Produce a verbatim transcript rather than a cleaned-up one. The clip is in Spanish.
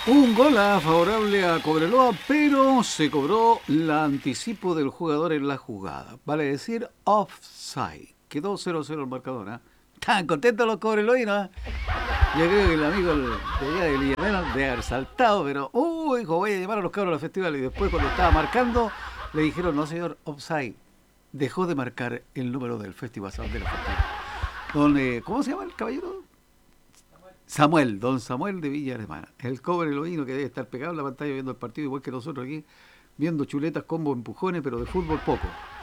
Un gol a favorable a Cobreloa, pero se cobró la anticipo del jugador en la jugada. Vale decir, offside. Quedó cero cero el marcador. ¿eh? Estaban contentos los cobreloinos. ¿eh? Yo creo que el amigo el- de allá de Villamena de haber saltado, pero, uy, hijo, voy a llamar a los cabros al festival. Y después, cuando estaba marcando, le dijeron, no, señor, offside. Dejó de marcar el número del festival de la festival. Don, eh, ¿cómo se llama el caballero? Samuel, don Samuel de Villa Alemana. El cobre eloíno que debe estar pegado en la pantalla viendo el partido, igual que nosotros aquí, viendo chuletas, combo, empujones, pero de fútbol poco.